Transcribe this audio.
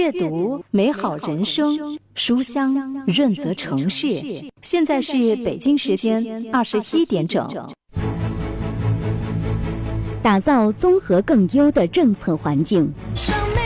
阅读美好人生，书香润泽城市。现在是北京时间21点整。打造综合更优的政策环境，